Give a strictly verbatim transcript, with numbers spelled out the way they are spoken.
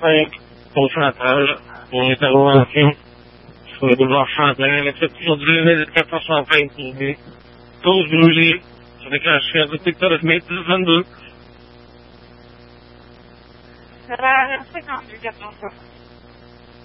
هيك وفات هلا ويتغوى فيه شوي بالراحات يعني ست صدري نزل كفصة فايتني توزنوا لي هذيك الأشياء بدك ثلاث مية الفندق.